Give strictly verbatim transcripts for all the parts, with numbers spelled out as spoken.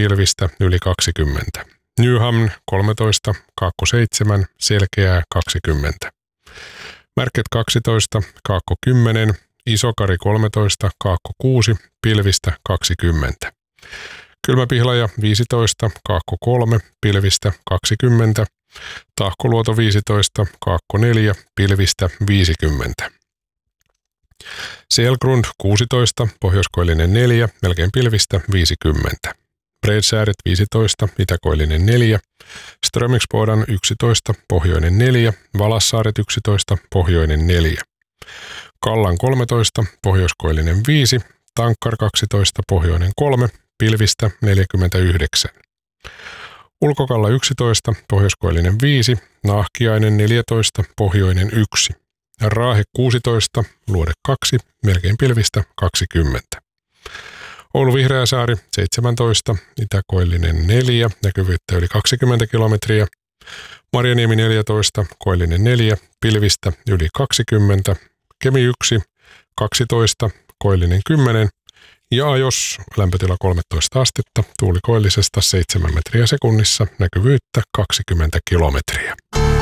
pilvistä yli kaksikymmentä. Newham kolmetoista, Kaakko seitsemän, selkeää kaksikymmentä. Märket kaksitoista, Kaakko kymmenen, Isokari kolmetoista, Kaakko kuusi, pilvistä kaksikymmentä. Kylmäpihlaja viisitoista, Kaakko kolme, pilvistä kaksikymmentä. Tahkoluoto viisitoista, Kaakko neljä, pilvistä viisikymmentä. Selgrund kuusitoista, Pohjoiskoillinen neljä, melkein pilvistä viisikymmentä. Bredsääret viisitoista, Itäkoillinen neljä, Strömingsbodan yksitoista, Pohjoinen neljä, Valassaaret yksitoista, Pohjoinen neljä. Kallan kolmetoista, Pohjoiskoillinen viisi, Tankkar kaksitoista, Pohjoinen kolme, pilvistä neljäkymmentäyhdeksän. Ulkokalla yksitoista, Pohjoiskoillinen viisi, Nahkiainen neljätoista, Pohjoinen yksi. Raahe kuusitoista, Luode kaksi, melkein pilvistä kaksikymmentä. Oulu Vihreäsaari seitsemäntoista, Itäkoillinen neljä, näkyvyyttä yli kaksikymmentä kilometriä. Marjaniemi neljätoista, Koillinen neljä, pilvistä yli kaksikymmentä. Kemi yksi, kaksitoista, Koillinen kymmenen. Ja Ajos lämpötila kolmetoista astetta, tuuli koillisesta seitsemän metriä sekunnissa, näkyvyyttä kaksikymmentä kilometriä.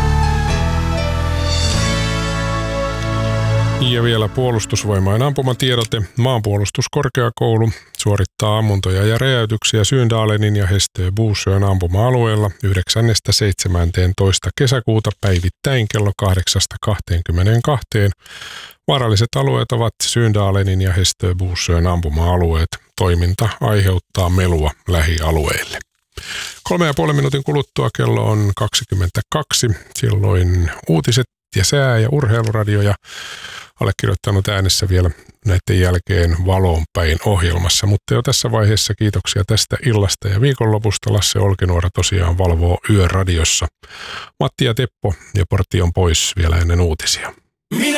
Ja vielä puolustusvoimain ampumatiedote. Maanpuolustuskorkeakoulu suorittaa ammuntoja ja räjäytyksiä Syndalenin ja Hestö Buusön ampuma-alueella yhdeksännestä seitsemänteentoista kesäkuuta päivittäin kello kahdeksasta kahteenkymmeneenkahteen. Vaaralliset alueet ovat Syndalenin ja Hestö Buusön ampuma-alueet. Toiminta aiheuttaa melua lähialueille. Kolme ja puolen minuutin kuluttua kello on kaksikymmentäkaksi. Silloin uutiset ja sää- ja urheiluradio ja allekirjoittanut äänessä vielä näiden jälkeen Valoon päin ohjelmassa. Mutta jo tässä vaiheessa kiitoksia tästä illasta ja viikonlopusta. Lasse Olkinuora tosiaan valvoo Yöradiossa. Matti ja Teppo ja Portti on pois vielä ennen uutisia. Minä